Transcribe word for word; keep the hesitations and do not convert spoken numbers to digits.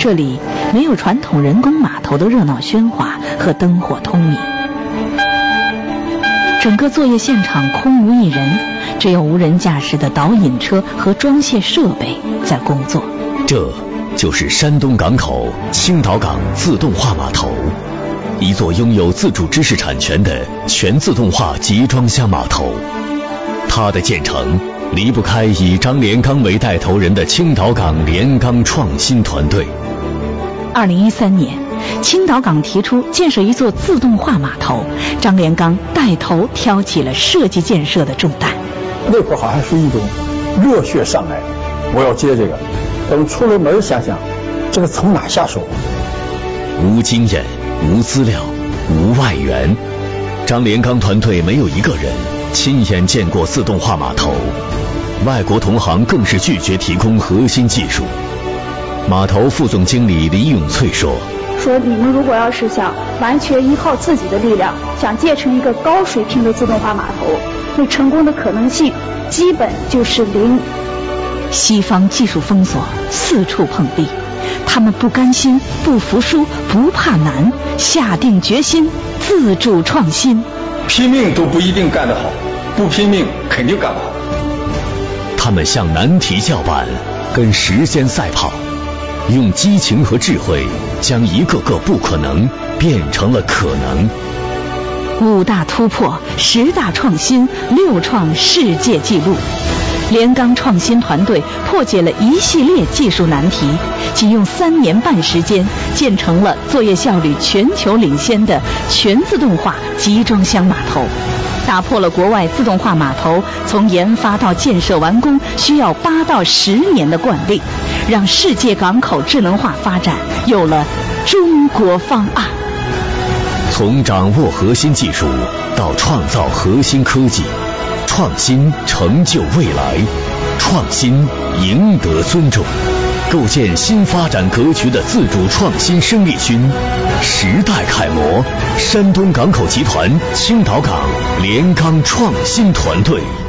这里没有传统人工码头的热闹喧哗和灯火通明，整个作业现场空无一人，只有无人驾驶的导引车和装卸设备在工作。 这就是山东港口青岛港自动化码头，一座拥有自主知识产权的全自动化集装箱码头。它的建成离不开以张连刚为带头人的青岛港连钢创新团队。 二零一三年，青岛港提出建设一座自动化码头，张连刚带头挑起了设计建设的重担。 那会儿好像是一种热血上来，我要接这个。等出了门想想，这个从哪下手？ 无经验、无资料、无外援，张连刚团队没有一个人亲眼见过自动化码头，外国同行更是拒绝提供核心技术。码头副总经理李永翠说：“ 说你们如果要是想完全依靠自己的力量，想建成一个高水平的自动化码头，那成功的可能性基本就是零。” 西方技术封锁，四处碰壁，他们不甘心、不服输、不怕难，下定决心自主创新。 拼命都不一定干得好，不拼命肯定干不好。 他们向难题叫板，跟时间赛跑，用激情和智慧将一个个不可能变成了可能。 五大突破，十大创新，六创世界纪录。连钢创新团队破解了一系列技术难题，仅用三年半时间建成了作业效率全球领先的全自动化集装箱码头，打破了国外自动化码头从研发到建设完工需要八到十年的惯例，让世界港口智能化发展有了中国方案。 从掌握核心技术到创造核心科技，创新成就未来，创新赢得尊重，构建新发展格局的自主创新生力军。时代楷模，山东港口集团青岛港连钢创新团队。